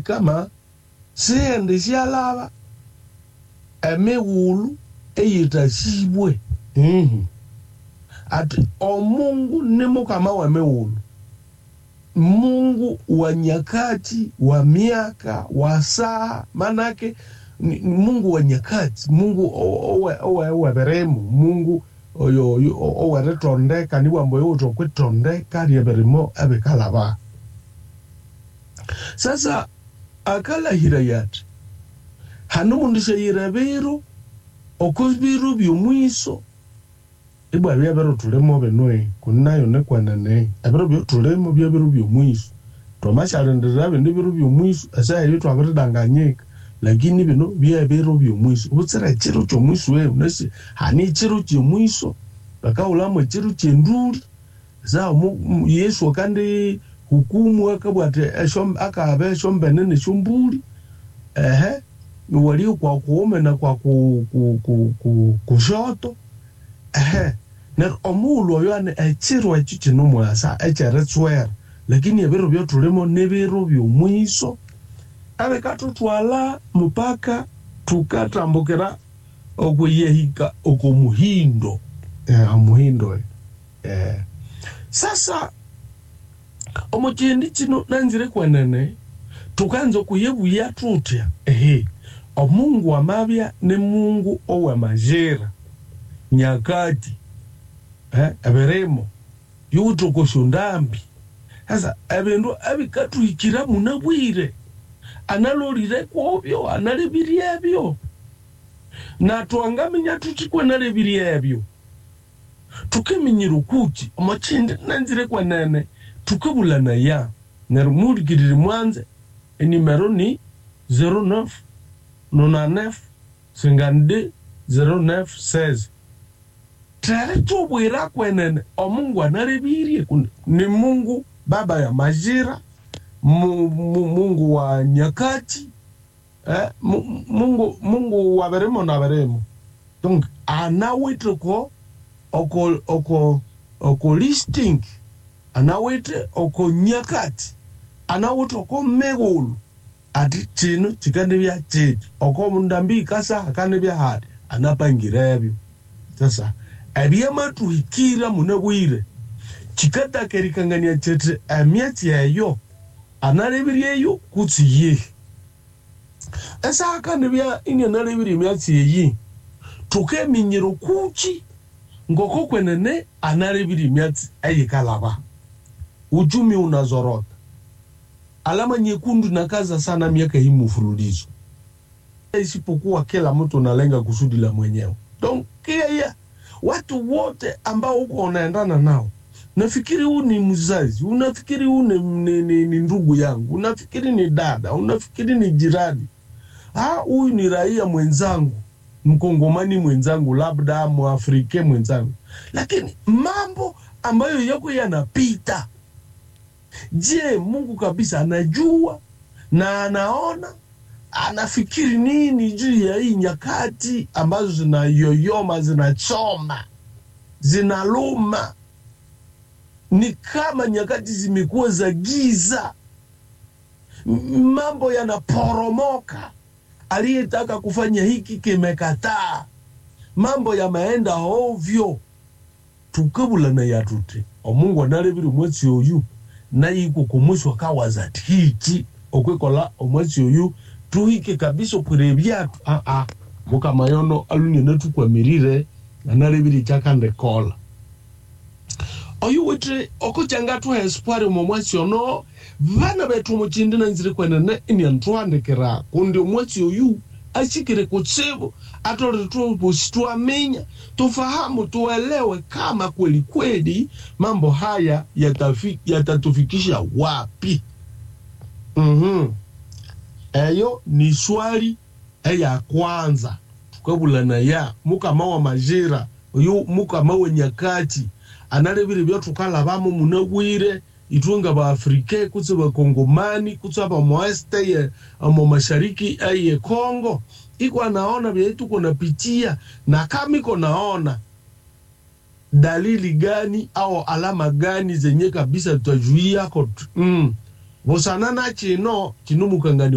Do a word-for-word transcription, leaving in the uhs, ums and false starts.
kama sende sialava emewulu eyitasibwe. Mhm. Ati omungu ni mukama wa mewulu. Mungu wa nyakati, wa miaka, wa saa, manake ni Mungu wa nyakati, Mungu owe owe owe beremu, Mungu oyo owe retondeka ni wambo yoto kwetondeka lyeberimo abekalaba. Sasa akala hirayati hano mundisha yirabero okuzbiru byumwiso ibwa byabero tulemo benwe kunayo ne kwanane abero byo tulemo byabero byumwiso tomashalendera bende biro byumwiso asa yitwa abadanganyeka lakini bino byabero byumwiso ubutsira chiro cyomwiso we unasi hani chiro cyomwiso bakaulamo chiro cyenduri za Yesu kandi hukumu akabwate eshom akabe shombene ne shumbuli ehe wali kwa kuome na kwa ku ku ku, ku kushoto ehe na omulo yane echiro echichino mwasa echeretswera lakini ebero byo tulemo nebero byo mwiso abe katutwala mpaka tukatambukira okuyehika okumuhindo eh amuhindo eh sasa omukindi kino nanzire kwenene tukanzo kuyebuya tutya ehe omungu amabya ne Mungu owa majera nyakati eh aberemo yuto shundambi. Sasa ebendo abikatuhikira munabwire analolire kwobyo analebiri ebyo na twangaminya tukikwe nalebiri ebyo tukeminyiro kuki omukindi nanzire kwenene tukabulana ya nerumurigirire mwanze enimero ni zero neuf nonante-neuf cinquante-deux zero neuf seize. Tare tubwira kwenene omungu analebiri ni Mungu baba ya majira, Mungu wa nyakati, eh Mungu Mungu wa beremo na beremo. Donc anawite ko oko oko oko listing, anawite oko nyakati, anawite oko megulu ati chino chikande bya chechi oko mundambi kasa akane bya hadi anapangira ebyo. Sasa ebiyama tuhikira munabwire chikata kerikangania chete amiati yayo analebiri eyo kutsiye esa akane bya ini analebiri amiati yeyi tukeminyiro kuchi ngoko kwenene analebiri amiati ayikalaba uchumi unazorota alama nyekundu na kaza sana miaka hii mfululizo isipokuwa kila mtu analenga kusudi la mwenyewe. Donc kia watu wote ambao uko unaendana nao nafikiri huu ni mzazi, unafikiri huu ni, ni, ni, ni ndugu yangu, unafikiri ni dada, unafikiri ni jirani, ah huyu ni raia mwenzangu, mkongomani mwenzangu, labda muafrika mwenzangu, lakini mambo ambayo yako yanapita, je Mungu kabisa anajua na anaona anafikiri nini juu ya hii nyakati ambazo zinayoyoma, zinachoma, zinaluma, ni kama nyakati zimekuwa za giza, mambo yanaporomoka, aliyetaka kufanya hiki kimekataa, mambo yameenda ovyo. Tukabula na yatute omungu analebiri mwezi oyu na yiko kumwiswa kawaza tiki okwekola omwezi oyu tuhike kabisa kurebyatu ah ah mukamayono alunye netukwamirire analebiri chakande kola oyu wetre okuchangatu espoir mu mwezi ono vana betu muchindi nanzire kwenene inyantuandekera kundi omwezi oyu ashikire kutsebo atore tu positu amenya tufahamu tuelewe kama kweli kweli mambo haya yatafiki yatatufikisha wapi. Mhm. Eyo ni swali ya kwanza tukabulana ya mukama wa majira oyu mukama wa nyakati analebire byo tukala bamo munagwire itunga ba Afrika kutse ba Kongomani kutse ba Moeste ya amo mashariki aye Kongo iko anaona bia tuko napitia na kama iko naona dalili gani au alama gani zenye kabisa tutajuia ko mm bosanana chino chinumukangani